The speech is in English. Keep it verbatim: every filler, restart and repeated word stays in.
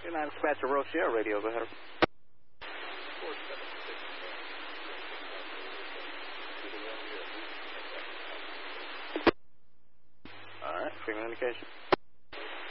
nine Dispatcher Royal Sierra Radio, go ahead. All right, frequent indication.